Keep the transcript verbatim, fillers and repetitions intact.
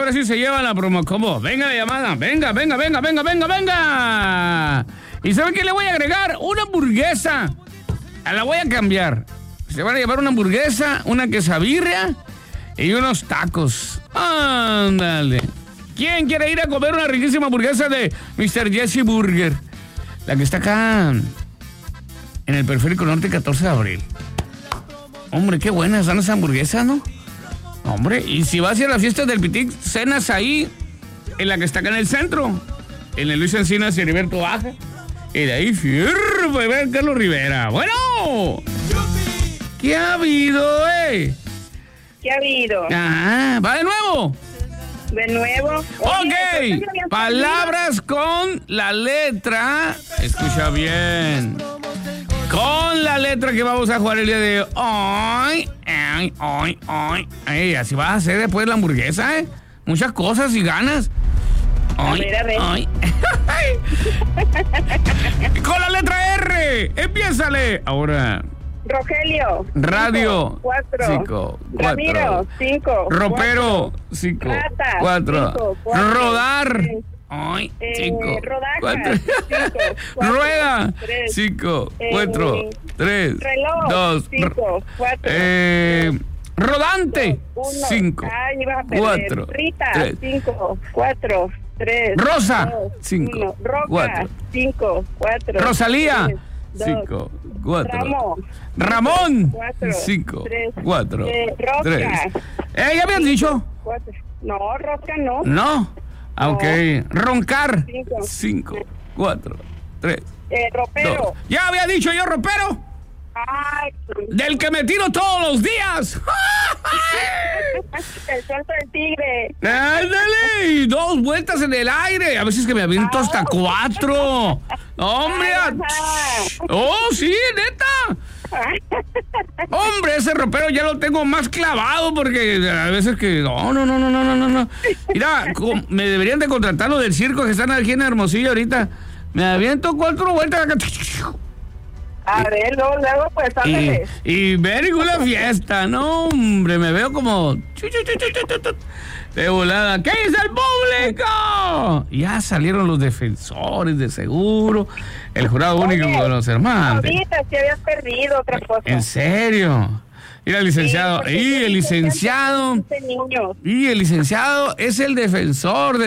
a ver si se lleva la promo combo. Venga la llamada, venga, venga, venga, venga, venga, venga. ¿Y sabe qué le voy a agregar? Una hamburguesa. La voy a cambiar. Se van a llevar una hamburguesa, una quesabirria y unos tacos. Ándale. ¿Quién quiere ir a comer una riquísima hamburguesa de mister Jesse Burger? La que está acá en el Periférico Norte, catorce de abril. Hombre, qué buenas están esas hamburguesas, ¿no? Hombre, y si vas a ir a la fiesta del Pitic, cenas ahí, en la que está acá en el centro, en el Luis Encinas y Heriberto Baja. Y de ahí, fierro, para ver a Carlos Rivera. Bueno, ¿qué ha habido, eh? ¿Qué ha habido? Ah, ¿va de nuevo? De nuevo. Oye, ok, palabras con la letra. Escucha bien. Con la letra que vamos a jugar el día de hoy. Ay, ay, ay. Ay, así vas a hacer después la hamburguesa, ¿eh? Muchas cosas y ganas. Ay, a ver, a ver. Ay. Con la letra R. Empiézale. Ahora. Rogelio. Radio. Cinco, cuatro. Cinco. Cuatro. Ramiro. Cinco. Ropero. Cinco. Rata, Cuatro. cinco, cuatro, Rodar. tres. Ay, Eh, cinco. rodajas, Cuatro. cinco, cuatro, Rueda. tres. Cinco. Eh, Cuatro. Tres. reloj, Dos. cinco, cuatro, Eh, rodante. Uno. Cinco. Ay, ibas a perder. Cuatro. Rita, Tres. cinco, cuatro, tres. Rosa, dos, cinco, uno. Roca, cuatro. cinco, cuatro. Rosalía. tres, dos, Cinco. Cuatro. Ramo, Ramón. cuatro, Cinco. tres. Cuatro. Eh, Rosca. Tres. ¿Eh, ya habían dicho? cuatro. No, Rosca no. No. Ah, ok. Roncar. Cinco. Cinco. Cuatro. Tres. Eh, ropero. Dos. Ya había dicho yo, ropero. Ay, Del que me tiro todos los días. el salto del tigre. ¡Ándale! Y dos vueltas en el aire. A veces que me aviento hasta cuatro. ¡Hombre! Ay, ajá. ¡Oh, sí, neta! Hombre, ese ropero ya lo tengo más clavado porque a veces que... No, no, no, no, no, no, no. Mira, com- me deberían de contratar los del circo que están aquí en Hermosillo ahorita. Me aviento cuatro vueltas acá. A ver, luego, luego, pues, ándale. Y, y ver una fiesta, no, hombre, me veo como... chu, chu, chu, chu, chu, chu, de volada. ¿Qué dice el público? Ya salieron los defensores de seguro, el jurado único Oye, con los hermanos. Ahorita sí habías perdido otra cosa. ¿En serio? Mira, el licenciado. Sí, porque y yo el dije que licenciado. antes quince niños. Y el licenciado es el defensor de